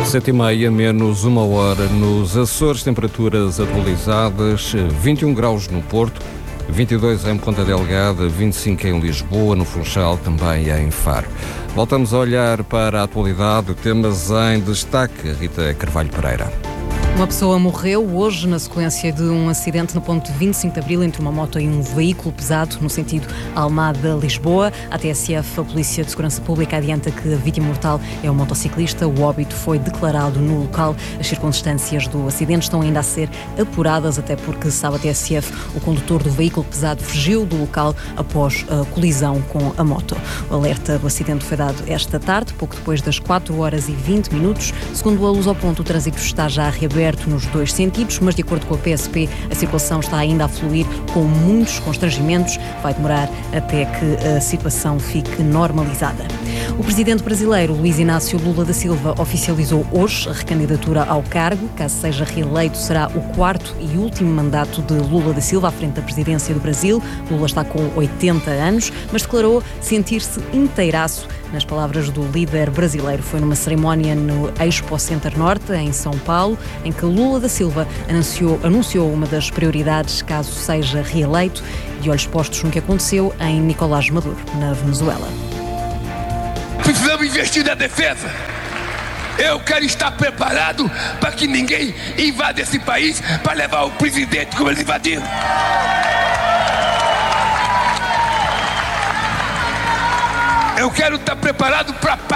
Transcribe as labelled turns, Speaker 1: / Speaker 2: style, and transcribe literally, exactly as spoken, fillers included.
Speaker 1: Sete e meia, menos uma hora nos Açores, temperaturas atualizadas, vinte e um graus no Porto, vinte e dois em Ponta Delgada, vinte e cinco em Lisboa, no Funchal, também em Faro. Voltamos a olhar para a atualidade, temas em destaque. Rita Carvalho Pereira.
Speaker 2: Uma pessoa morreu hoje na sequência de um acidente no ponto vinte e cinco de Abril entre uma moto e um veículo pesado no sentido Almada-Lisboa. A T S F, a Polícia de Segurança Pública, adianta que a vítima mortal é um motociclista. O óbito foi declarado no local. As circunstâncias do acidente estão ainda a ser apuradas, até porque, sabe a T S F, o condutor do veículo pesado fugiu do local após a colisão com a moto. O alerta do acidente foi dado esta tarde, pouco depois das quatro horas e vinte minutos. Segundo a Luz ao Ponto, o trânsito está já reaberto nos dois sentidos, mas de acordo com a P S P, a circulação está ainda a fluir com muitos constrangimentos. Vai demorar até que a situação fique normalizada. O presidente brasileiro Luiz Inácio Lula da Silva oficializou hoje a recandidatura ao cargo. Caso seja reeleito, será o quarto e último mandato de Lula da Silva à frente da presidência do Brasil. Lula está com oitenta anos, mas declarou sentir-se inteiraço. Nas palavras do líder brasileiro, foi numa cerimónia no Expo Center Norte, em São Paulo, em que Lula da Silva anunciou, anunciou uma das prioridades caso seja reeleito, de olhos postos no que aconteceu em Nicolás Maduro, na Venezuela.
Speaker 3: Precisamos investir na defesa. Eu quero estar preparado para que ninguém invada esse país para levar o presidente como eles invadiram. Eu quero estar preparado para